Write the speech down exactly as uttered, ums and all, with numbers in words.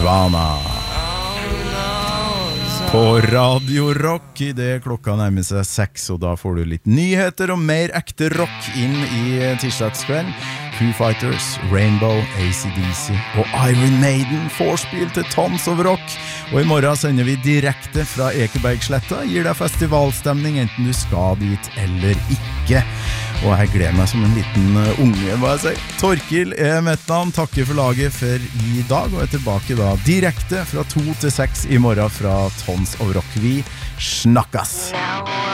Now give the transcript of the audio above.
Nirvana på Radio Rock I det klokka nærmer seg seks, og da får du litt nyheter og mer ekte rock inn I tirsdagskvelden. Foo Fighters, Rainbow, A C D C og Iron Maiden forspill til Tons of Rock. Og I morgen sender vi direkte fra Ekebergsletta, gir deg festivalstemning enten du skal dit eller ikke. Og jeg gleder meg som en liten unge, hva jeg sier. Torkil er mitt navn, takker for laget for I dag, og er tilbake da direkte fra to til seks I morgen fra Tons of Rock. Vi snakkas!